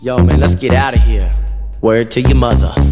Yo, man, let's get out of here. Word to your mother.